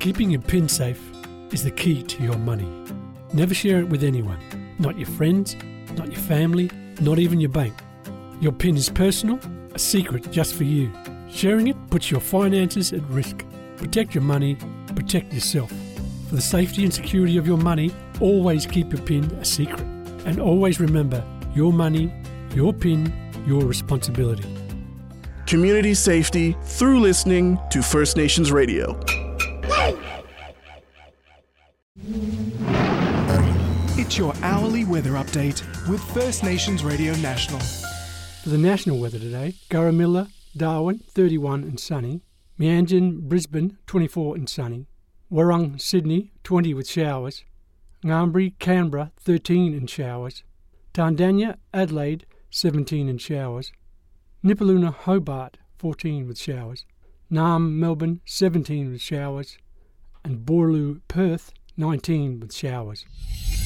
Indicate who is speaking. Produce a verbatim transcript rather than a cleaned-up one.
Speaker 1: Keeping your PIN safe is the key to your money. Never share it with anyone, not your friends, not your family, not even your bank. Your PIN is personal, a secret just for you. Sharing it puts your finances at risk. Protect your money, protect yourself. For the safety and security of your money, always keep your PIN a secret. And always remember, your money, your PIN, your responsibility.
Speaker 2: Community safety through listening to First Nations Radio.
Speaker 3: It's your hourly weather update with First Nations Radio National.
Speaker 1: For the national weather today, Garramilla, Darwin, thirty-one and sunny. Meanjin, Brisbane, twenty-four and sunny. Warrung, Sydney, twenty with showers. Ngambri, Canberra, thirteen and showers. Tandanya, Adelaide, seventeen and showers. Nipaluna, Hobart, fourteen with showers. Naarm, Melbourne, seventeen with showers. And Boorloo, Perth, nineteen with showers.